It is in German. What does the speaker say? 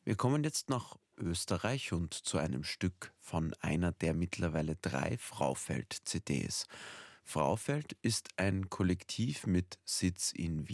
Wir kommen jetzt nach Österreich und zu einem Stück von einer der mittlerweile 3 Fraufeld-CDs. Fraufeld ist ein Kollektiv mit Sitz in